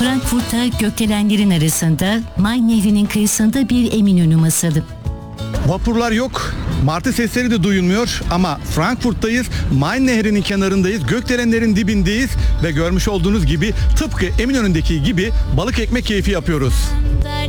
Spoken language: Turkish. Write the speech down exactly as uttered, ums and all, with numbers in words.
Frankfurt'ta gökdelenlerin arasında Main Nehri'nin kıyısında bir Eminönü masalı. Vapurlar yok, martı sesleri de duyulmuyor ama Frankfurt'tayız, Main Nehri'nin kenarındayız, gökdelenlerin dibindeyiz ve görmüş olduğunuz gibi tıpkı Eminönü'ndeki gibi balık ekmek keyfi yapıyoruz.